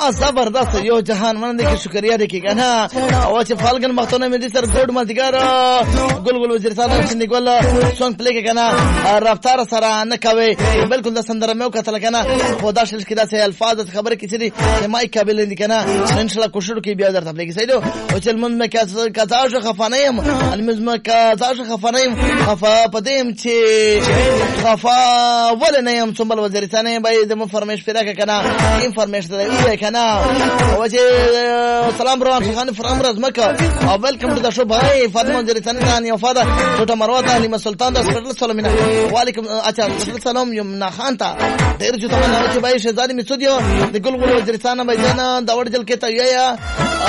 زبردست یو جهان من کې شکریا دې کې کنه او چې فالګن مختونه مې دې سر ګډ ملتګار ګل وزیرستان چې ګل سونګ پلی کې کنه رفتار سره نه کوي بالکل د سندره مې وکړه کنه خدا شل کې داسې الفاظ خبره کې چې ما قابل دي کنه ان شاء الله کوشش کې بیا درته پلی کې سیدو او چې المن مې کازاج خفانیم المزم کازاج خفانیم خفا پدیم چې خفا ول نه يم څومره وزیرستان به د فرمایش پیدا کنه انفارمیشن دی کنه او چې سلام برو خان فرام رزمکه او ویلکم ټو د شو بھائی فاطمه وزیرستان یو فاده ټوټه مروه علی سلطان د سلام علیکم اچھا سلام یمنا خان تا ډیر جو ته چې بھائی شهزادي مسعود یو د ګل وزیرستان به جنا د وړ جل کې ته یا